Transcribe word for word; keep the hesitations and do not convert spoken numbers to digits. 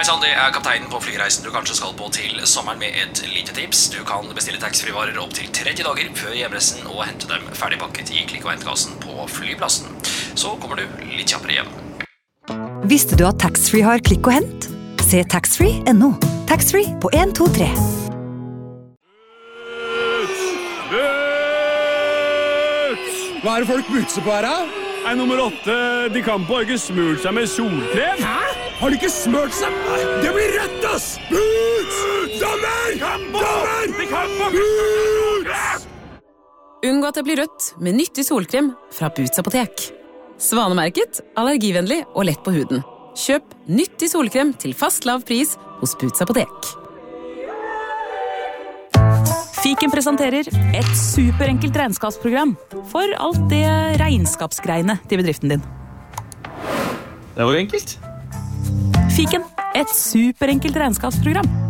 Hei sann, det er kapteinen på flyreisen du kanskje skal på til sommeren med et lite tips. Du kan bestille taxfree-varer opp til tretti dager før hjemreisen og hente dem ferdigpakket i klikk- og hentekassen på flyplassen. Så kommer du litt kjappere hjem. Visste du at taxfree har klikk og hent? Se taxfree punktum no. Taxfree på en to tre. Hva er det folk butser på her, da? Nei, nummer åtte, de kan på ikke smurt seg med solkrem. Hæ? Har de ikke smurt seg? Nei, det blir rett, ass! Boots! Dommer! Dommer! De kan på Boots! Unngå at det blir rødt med nyttig solkrem fra Boots apotek. Svanemerket, allergivennlig og lett på huden. Kjøp nyttig solkrem til fast lav pris hos Boots apotek. Fiken presenterer et superenkelt regnskapsprogram for alt det regnskapsgreiene til bedriften din. Det var enkelt. Fiken, et superenkelt regnskapsprogram.